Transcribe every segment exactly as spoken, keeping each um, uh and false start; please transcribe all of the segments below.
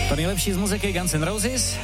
To nejlepší z muziky Guns N' Roses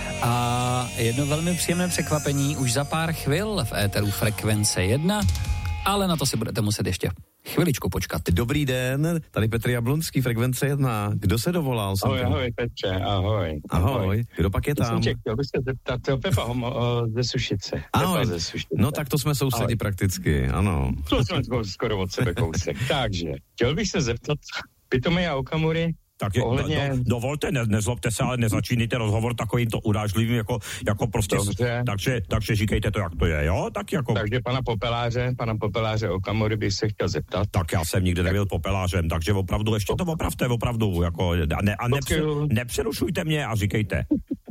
a jedno velmi příjemné překvapení už za pár chvil v éteru Frekvence jedna, ale na to si budete muset ještě chviličku počkat. Dobrý den, tady Petr Jablonský, Frekvence jedna. Kdo se dovolal? Ahoj, ahoj Petře, ahoj. Ahoj, kdo pak je tam? Tě, chtěl bych se zeptat, to Pepa homo, ze Sušice. Ahoj, Pepa ze Sušice. No tak to jsme sousedí prakticky, ano. To jsme skoro od sebe kousek. Takže, chtěl bych se zeptat Pitomy a Okamury. Tak je, ohledně... do, dovolte, ne, nezlobte se, ale nezačínejte rozhovor takovýmto urážlivým, jako, jako prostě, Dobře. takže, takže říkejte to, jak to je, jo? Tak jako... Takže pana Popeláře, pana Popeláře Okamury bych se chtěl zeptat. Tak já jsem nikdy nebyl popelářem, takže opravdu ještě to opravte, opravdu, jako, a, ne, a nepře, nepřerušujte mě a říkejte.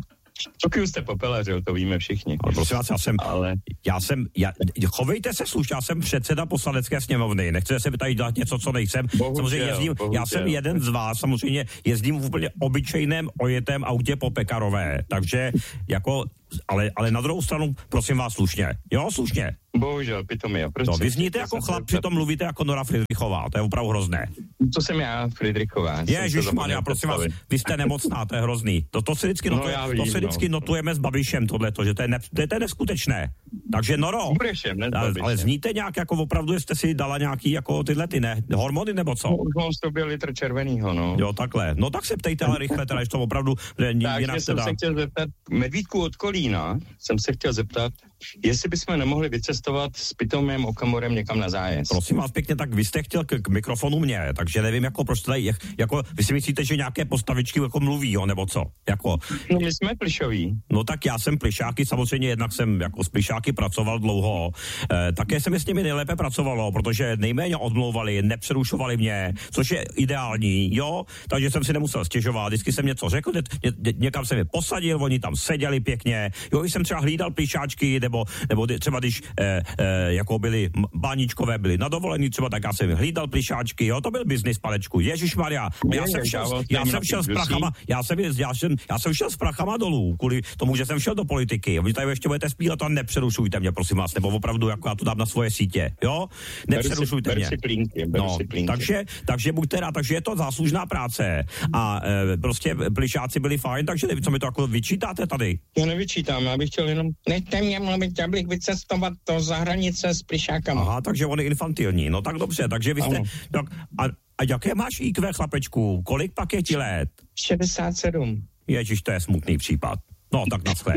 Čoky jste popelařil, to víme všichni. Ale prosím vás, já jsem, ale... já jsem, já, chovejte se slušně, já jsem předseda poslanecké sněmovny, nechcete se tady dělat něco, co nejsem. Bohužel, samozřejmě jezdím, bohužel. Já jsem jeden z vás, samozřejmě jezdím v úplně obyčejném ojetém autě po Pekarové, takže jako, ale, ale na druhou stranu, prosím vás slušně, jo, slušně. Bohužel, Pitomia. No, vy zníte jako chlap, přitom mluvíte jako Nora Friedrichová, to je opravdu hrozné. To jsem já, Friedrichová. Ježišmarja, prosím vás, vy jste nemocná, to je hrozný. To, to si vždycky, no, notuje, vím, to si vždycky no. notujeme s Babišem tohleto, že to je, ne, to je, to je neskutečné. Takže Noro, Budešem, ne, ale, ale zníte nějak, jako opravdu jste si dala nějaký, jako tyhle ty, ne, hormony nebo co? No, už mám sobě litr červenýho, no. Jo, takhle. No tak se ptejte, ale rychle, teda, že to opravdu, že Takže jsem dá. se chtěl zeptat, Medvídku od Kolína, jsem se chtěl zeptat, jestli bychom nemohli vycestovat s Pitomem Okamurem někam na zájezd. Prosím vás pěkně, tak vy jste chtěl k, k mikrofonu mě, takže nevím, jako proč tady, jak, jako, vy si myslíte, že nějaké postavičky jako mluví, jo, nebo co? Jako, no my jsme plišoví. No tak já jsem plišáky, samozřejmě jednak jsem jako s plišáky pracoval dlouho, e, také se mi s nimi nejlépe pracovalo, protože nejméně odmlouvali, nepřerušovali mě, což je ideální, jo, takže jsem si nemusel stěžovat, vždycky jsem něco řekl, ně, ně, někam jsem je posadil, oni tam seděli pěkně, jo, jsem třeba hlídal plišáčky, nebo, nebo třeba když e, e, jako byli báničkové, byli na dovolení třeba, tak já jsem hlídal plišáčky, jo, to byl biznis, Palečku, ježišmarja, já jsem šel, já jsem šel s prachama, já jsem, já jsem, já jsem šel s prachama dolů, kvůli tomu, že jsem šel do politiky, vy tady ještě budete spílat a nepřerušujte mě, prosím vás, nebo opravdu, jako já to dám na svoje sítě, jo, nepřerušujte beru mě. Si plínky, beru no, si plínky. takže, takže buďte rád, takže je to záslužná práce a e, prostě plišáci byli fajn, takže nevím, co mi to jako vyčítáte tady. Já nevyčítám, já bych chtěl jenom, nechte mě mluvit, já bych vycestovat to za hranice s plišákama. Aha, takže on je infantilní, no tak dobře, takže vy jste, ano. tak, a, a jaké máš í kvé, chlapečku, kolik pak je ti let? šedesát sedm. Ježiš, to je smutný případ. No, tak naschle.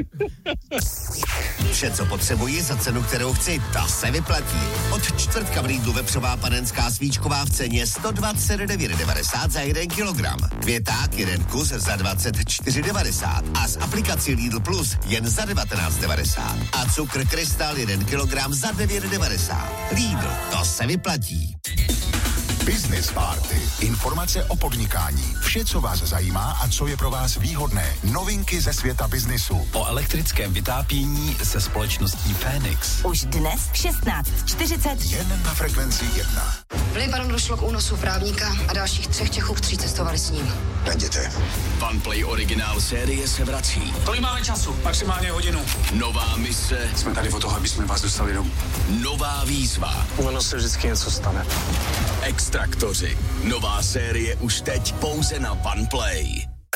Vše, co potřebuji za cenu, kterou chci, ta se vyplatí. Od čtvrtka v Lidlu vepřová panenská svíčková v ceně sto dvacet devět devadesát za jeden kilogram. Květák jeden kus za dvacet čtyři devadesát a z aplikací Lidl Plus jen za devatenáct devadesát. A cukr Krystal jeden kilogram za devět devadesát. Lidl, to se vyplatí. Business Party. Informace o podnikání. Vše, co vás zajímá a co je pro vás výhodné. Novinky ze světa biznisu. O elektrickém vytápění se společností Fénix. Už dnes v šestnáct čtyřicet. Jen na Frekvenci jedna. V Libanonu došlo k únosu právníka a dalších třech Čechů, kteří cestovali s ním. Najděte. OnePlay originál série se vrací. Kolik máme času? Maximálně hodinu. Nová mise. Jsme tady o toho, aby jsme vás dostali domů. Nová výzva. Ono se vždycky něco stane. Extraktoři. Nová série už teď pouze na OnePlay.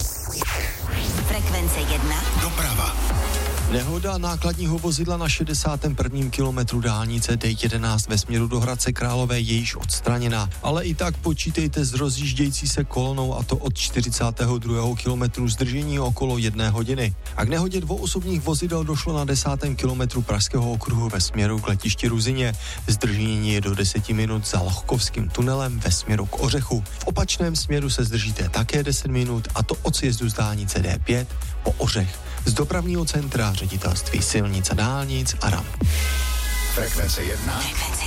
Frekvence jedna. Doprava. Nehoda nákladního vozidla na šedesátém prvním kilometru dálnice D jedenáct ve směru do Hradce Králové je již odstraněna, ale i tak počítejte s rozjíždějící se kolonou, a to od čtyřicátého druhého kilometru zdržení okolo jedné hodiny. A k nehodě dvou osobních vozidel došlo na desátém kilometru Pražského okruhu ve směru k letišti Ruzyně. Zdržení je do deseti minut za Lohkovským tunelem ve směru k Ořechu. V opačném směru se zdržíte také deset minut, a to od sjezdu z dálnice D pět po Ořech. Z dopravního centra Ředitelství silnic a dálnic a ramp. Frekvence jedna. Frekvence